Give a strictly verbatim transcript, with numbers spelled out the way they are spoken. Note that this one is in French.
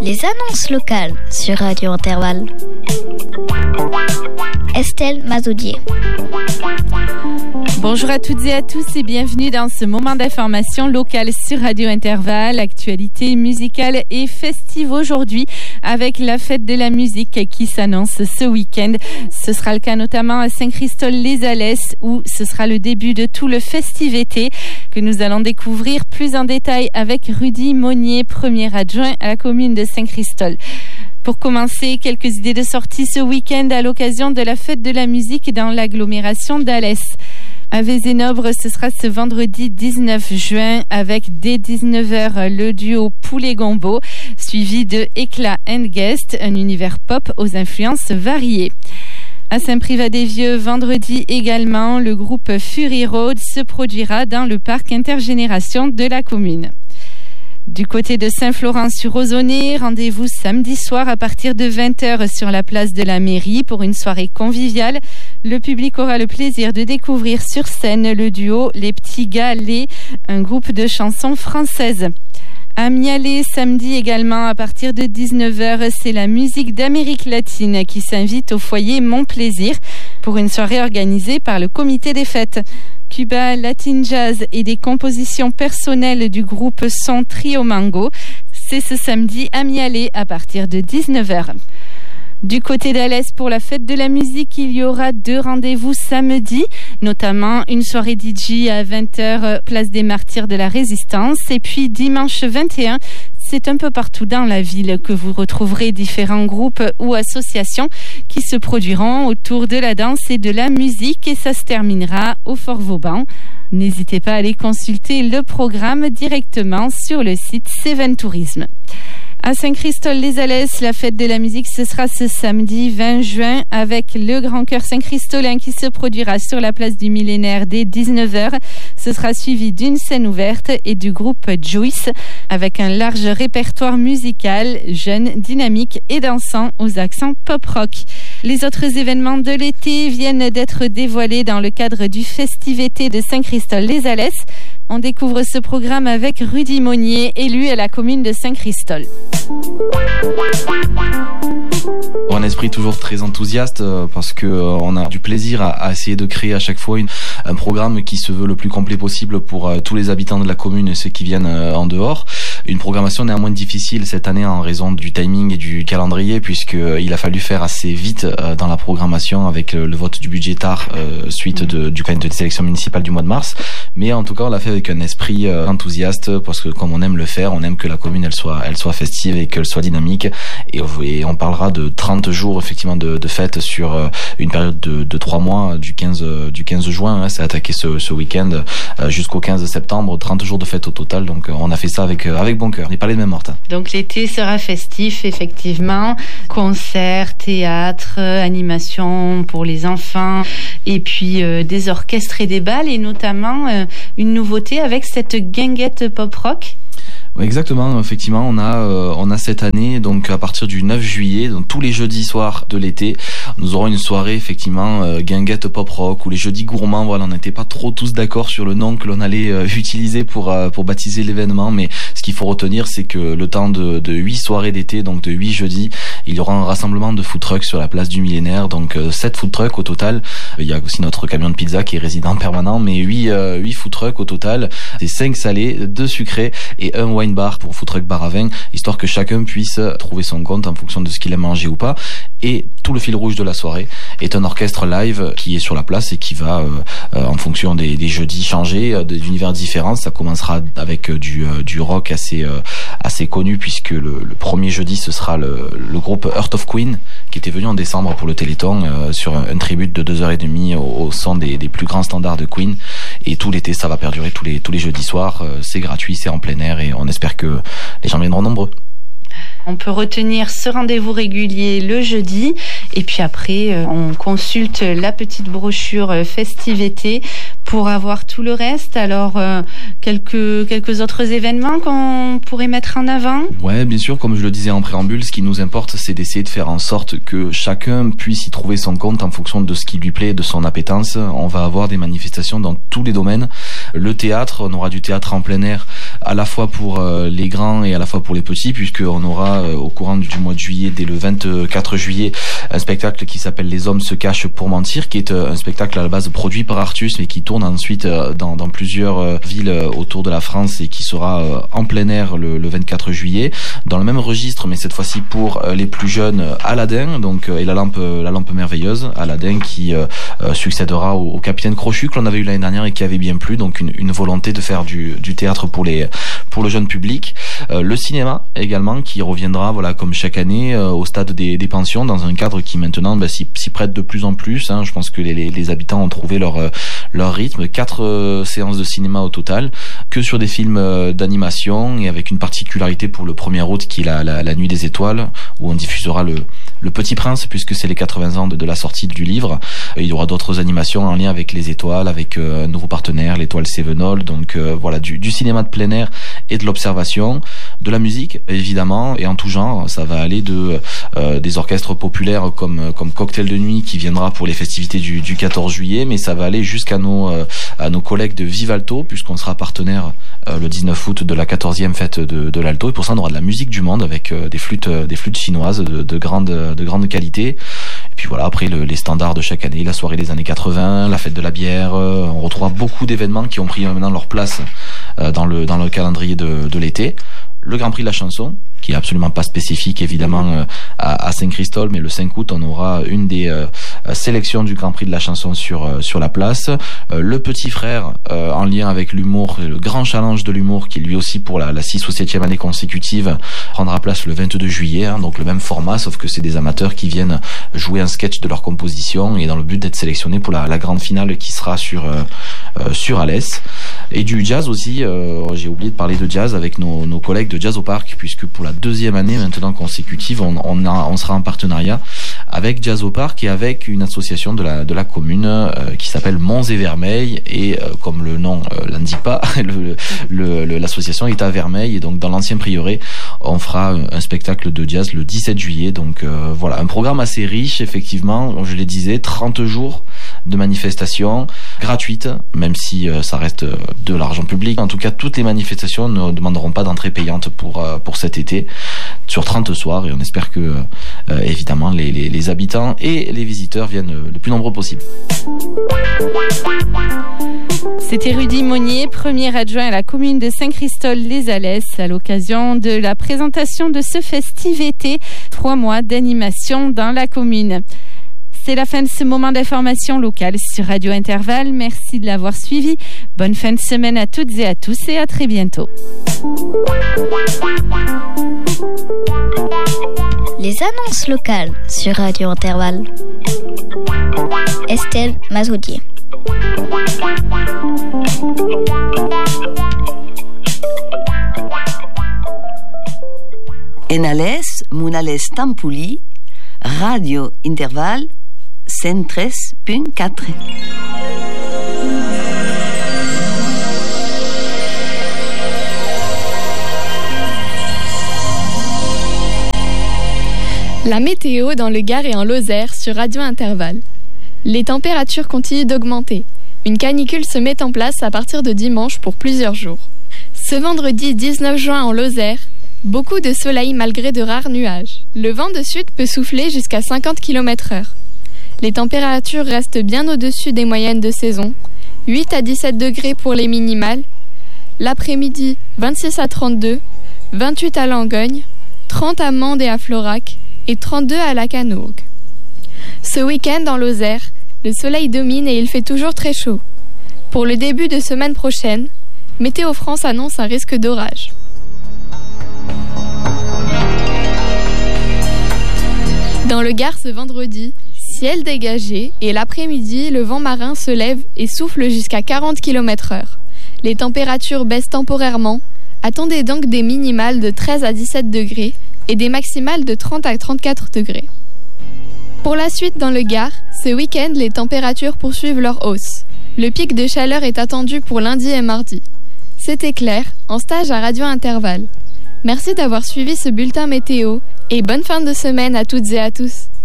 Les annonces locales sur Radio Intervalle. Estelle Mazoudier. Bonjour à toutes et à tous et bienvenue dans ce moment d'information locale sur Radio Intervalle. Actualité musicale et festive aujourd'hui avec la fête de la musique qui s'annonce ce week-end. Ce sera le cas notamment à Saint-Christol-les-Alès où ce sera le début de tout le festiv-été que nous allons découvrir plus en détail avec Rudy Monnier, premier adjoint à la commune de Saint-Christol. Pour commencer, quelques idées de sortie ce week-end à l'occasion de la fête de la musique dans l'agglomération d'Alès. À Vézénobre, ce sera ce vendredi dix-neuf juin avec dès dix-neuf heures le duo Poulet Gombo, suivi de Éclat and Guest, un univers pop aux influences variées. À Saint-Privat-des-Vieux, vendredi également, le groupe Fury Road se produira dans le parc intergénération de la commune. Du côté de Saint-Florent-sur-Ozonnet, rendez-vous samedi soir à partir de vingt heures sur la place de la mairie pour une soirée conviviale. Le public aura le plaisir de découvrir sur scène le duo Les Petits Galets, un groupe de chansons françaises. À Mialet, samedi également, à partir de dix-neuf heures, c'est la musique d'Amérique latine qui s'invite au foyer Mon Plaisir pour une soirée organisée par le comité des fêtes. Cuba, Latin Jazz et des compositions personnelles du groupe Son Trio Mango. C'est ce samedi à Mialet à partir de dix-neuf heures. Du côté d'Alès, pour la fête de la musique, il y aura deux rendez-vous samedi, notamment une soirée D J à vingt heures, place des Martyrs de la Résistance, et puis dimanche vingt et un, c'est un peu partout dans la ville que vous retrouverez différents groupes ou associations qui se produiront autour de la danse et de la musique, et ça se terminera au Fort Vauban. N'hésitez pas à aller consulter le programme directement sur le site Céven Tourisme. À Saint-Christol-les-Alès, la fête de la musique, ce sera ce samedi vingt juin avec le Grand Chœur Saint-Christolin qui se produira sur la place du Millénaire dès dix-neuf heures. Ce sera suivi d'une scène ouverte et du groupe Juice avec un large répertoire musical, jeune, dynamique et dansant aux accents pop-rock. Les autres événements de l'été viennent d'être dévoilés dans le cadre du festiv-été de Saint-Christol-les-Alès. On découvre ce programme avec Rudy Monnier, élu à la commune de Saint-Christol. Un esprit toujours très enthousiaste parce que euh, on a du plaisir à, à essayer de créer à chaque fois une, un programme qui se veut le plus complet possible pour euh, tous les habitants de la commune et ceux qui viennent euh, en dehors. Une programmation néanmoins difficile cette année en raison du timing et du calendrier puisque euh, il a fallu faire assez vite euh, dans la programmation avec euh, le vote du budget tard euh, suite de, du de des élections municipales du mois de mars. Mais en tout cas on l'a fait avec un esprit euh, enthousiaste parce que comme on aime le faire, on aime que la commune elle soit elle soit festive et qu'elle soit dynamique et, et on parlera de trente jours effectivement de, de fête sur euh, une période de, de trois mois du quinze du quinze juin, hein, c'est attaqué ce, ce week-end euh, jusqu'au quinze septembre, trente jours de fête au total, donc euh, on a fait ça avec euh, avec bon cœur. On n'est pas les mêmes mortes. Donc l'été sera festif effectivement, concerts, théâtre, euh, animation pour les enfants et puis euh, des orchestres et des bals et notamment euh, une nouveauté avec cette guinguette pop rock. Exactement, effectivement, on a euh, on a cette année donc à partir du neuf juillet, donc tous les jeudis soirs de l'été, nous aurons une soirée effectivement euh, guinguette pop rock ou les jeudis gourmands. Voilà, on n'était pas trop tous d'accord sur le nom que l'on allait euh, utiliser pour euh, pour baptiser l'événement, mais ce qu'il faut retenir, c'est que le temps de de huit soirées d'été, donc de huit jeudis, il y aura un rassemblement de food trucks sur la place du Millénaire, donc euh, sept food trucks au total. Il y a aussi notre camion de pizza qui est résident permanent, mais huit euh, huit food trucks au total. C'est cinq salés, deux sucrés et un wine bar pour food truck bar à vin, histoire que chacun puisse trouver son compte en fonction de ce qu'il aime manger ou pas. Et tout le fil rouge de la soirée est un orchestre live qui est sur la place et qui va euh, euh, en fonction des, des jeudis changer euh, d'univers différents. Ça commencera avec euh, du, euh, du rock assez euh, assez connu puisque le, le premier jeudi ce sera le, le groupe Heart of Queen qui était venu en décembre pour le Téléthon euh, sur un, un tribute de deux heures et demie au, au son des, des plus grands standards de Queen. Et tout l'été ça va perdurer tous les tous les jeudis soirs. Euh, c'est gratuit, c'est en plein air et on espère que les gens viendront nombreux. On peut retenir ce rendez-vous régulier le jeudi et puis après euh, on consulte la petite brochure euh, festiv-été pour avoir tout le reste. Alors euh, quelques quelques autres événements qu'on pourrait mettre en avant. Ouais, bien sûr, comme je le disais en préambule, ce qui nous importe, c'est d'essayer de faire en sorte que chacun puisse y trouver son compte en fonction de ce qui lui plaît, de son appétence. On va avoir des manifestations dans tous les domaines. Le théâtre, on aura du théâtre en plein air, à la fois pour euh, les grands et à la fois pour les petits, puisqu'on aura aura euh, au courant du mois de juillet, dès le vingt-quatre juillet, un spectacle qui s'appelle Les hommes se cachent pour mentir, qui est euh, un spectacle à la base produit par Artus, mais qui tourne ensuite euh, dans, dans plusieurs euh, villes euh, autour de la France et qui sera euh, en plein air le, le vingt-quatre juillet. Dans le même registre, mais cette fois-ci pour euh, les plus jeunes, Aladdin, donc euh, et la lampe, euh, la lampe merveilleuse, Aladdin qui euh, euh, succédera au, au Capitaine Crochu que l'on avait eu l'année dernière et qui avait bien plu, donc une, une volonté de faire du, du théâtre pour les pour le jeune public. Euh, le cinéma également qui reviendra, voilà, comme chaque année euh, au stade des, des pensions, dans un cadre qui maintenant bah, s'y, s'y prête de plus en plus. Hein. Je pense que les, les, les habitants ont trouvé leur euh, leur rythme. Quatre euh, séances de cinéma au total, que sur des films euh, d'animation et avec une particularité pour le premier août qui est la, la, la Nuit des Étoiles, où on diffusera le le Petit Prince puisque c'est les quatre-vingts ans de, de la sortie du livre. Et il y aura d'autres animations en lien avec les étoiles, avec euh, un nouveau partenaire, l'étoile Sévenol. Donc euh, voilà, du, du cinéma de plein air et de l'observation, de la musique évidemment, et en tout genre. Ça va aller de euh, des orchestres populaires comme comme Cocktail de Nuit qui viendra pour les festivités du, du quatorze juillet, mais ça va aller jusqu'à nos euh, à nos collègues de Vivalto, puisqu'on sera partenaire euh, le dix-neuf août de la quatorzième fête de, de l'Alto, et pour ça on aura de la musique du monde avec euh, des flûtes euh, des flûtes chinoises de, de grande de grande qualité. Et puis voilà, après le, les standards de chaque année, la soirée des années quatre-vingts, la fête de la bière, euh, on retrouvera beaucoup d'événements qui ont pris maintenant leur place euh, dans le dans le calendrier de, de l'été. Le Grand Prix de la chanson, qui est absolument pas spécifique évidemment euh, à, à Saint-Christol, mais le cinq août on aura une des euh, sélections du Grand Prix de la chanson sur euh, sur la place. Euh, le Petit Frère euh, en lien avec l'humour, le grand challenge de l'humour qui lui aussi pour la, la six ou septième année consécutive prendra place le vingt-deux juillet, hein, donc le même format, sauf que c'est des amateurs qui viennent jouer un sketch de leur composition et dans le but d'être sélectionnés pour la, la grande finale qui sera sur euh, euh, sur Alès. Et du jazz aussi, euh, j'ai oublié de parler de jazz avec nos, nos collègues de Jazz au Parc, puisque pour la deuxième année maintenant consécutive, on, on, a, on sera en partenariat avec Jazz au Parc et avec une association de la, de la commune euh, qui s'appelle Monts et Vermeil, et euh, comme le nom euh, l'indique pas, le, le, le, l'association est à Vermeil, et donc dans l'ancien prieuré, on fera un spectacle de jazz le dix-sept juillet, donc euh, voilà, un programme assez riche effectivement, je le disais, trente jours de manifestations gratuites, même si euh, ça reste de l'argent public. En tout cas, toutes les manifestations ne demanderont pas d'entrée payante pour euh, pour cet été, sur trente soirs, et on espère que euh, évidemment les, les, les habitants et les visiteurs viennent le plus nombreux possible. C'était Rudy Monnier, premier adjoint à la commune de Saint-Christol-les-Alès, à l'occasion de la présentation de ce festiv-été, trois mois d'animation dans la commune. C'est la fin de ce moment d'information locale sur Radio Intervalle. Merci de l'avoir suivi. Bonne fin de semaine à toutes et à tous et à très bientôt. Les annonces locales sur Radio Intervalle. Estelle Mazoudier. En Alès, Munalès Tampuli, Radio Intervalle cent treize punt quatre. La météo dans le Gard et en Lozère sur Radio Intervalle. Les températures continuent d'augmenter. Une canicule se met en place à partir de dimanche pour plusieurs jours. Ce vendredi dix-neuf juin en Lozère, beaucoup de soleil malgré de rares nuages. Le vent de sud peut souffler jusqu'à cinquante kilomètres heure. Les températures restent bien au-dessus des moyennes de saison. huit à dix-sept degrés pour les minimales. L'après-midi, vingt-six à trente-deux, vingt-huit à Langogne, trente à Mende et à Florac et trente-deux à la Canourgue. Ce week-end en Lozère, le soleil domine et il fait toujours très chaud. Pour le début de semaine prochaine, Météo France annonce un risque d'orage. Dans le Gard ce vendredi, ciel dégagé et l'après-midi, le vent marin se lève et souffle jusqu'à quarante kilomètres heure. Les températures baissent temporairement. Attendez donc des minimales de treize à dix-sept degrés et des maximales de trente à trente-quatre degrés. Pour la suite dans le Gard, ce week-end, les températures poursuivent leur hausse. Le pic de chaleur est attendu pour lundi et mardi. C'était Claire, en stage à Radio Intervalle. Merci d'avoir suivi ce bulletin météo et bonne fin de semaine à toutes et à tous.